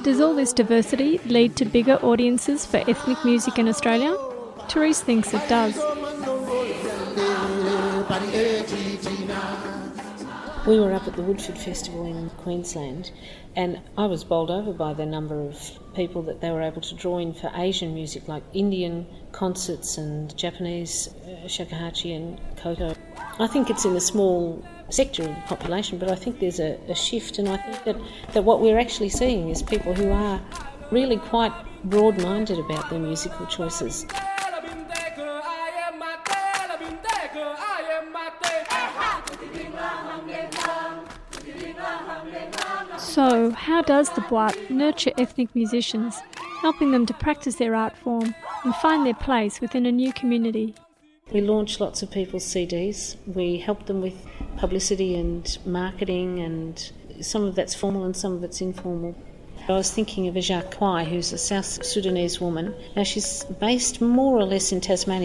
Does all this diversity lead to bigger audiences for ethnic music in Australia? Therese thinks it does. We were up at the Woodford Festival in Queensland, and I was bowled over by the number of people that they were able to draw in for Asian music, like Indian concerts and Japanese shakuhachi and koto. I think it's in a small sector of the population, but I think there's a shift, and I think that what we're actually seeing is people who are really quite broad-minded about their musical choices. So, how does the Boite nurture ethnic musicians, helping them to practice their art form and find their place within a new community? We launch lots of people's CDs. We help them with publicity and marketing, and some of that's formal and some of it's informal. I was thinking of Ajak Kwai, who's a South Sudanese woman. Now, she's based more or less in Tasmania,